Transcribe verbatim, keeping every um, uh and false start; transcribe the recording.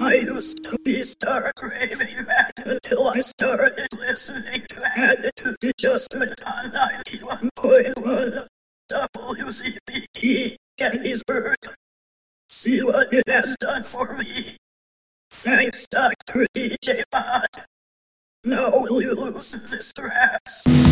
I used to be stark raving that until I started listening to Attitude Adjustment on ninety-one point one W C P T Gettysburg. See what it has done for me. Thanks, Doctor D J Pod. Now will you loosen this strap?